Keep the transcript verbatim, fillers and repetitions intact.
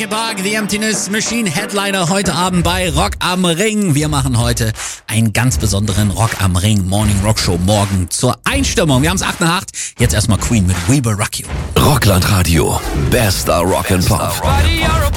Linkin Park, The Emptiness Machine, Headliner heute Abend bei Rock am Ring. Wir machen heute einen ganz besonderen Rock am Ring Morning Rock Show morgen zur Einstimmung. Wir haben es acht nach acht. Jetzt erstmal Queen mit We Will Rock You. Rockland Radio. Bester Rock and Pop.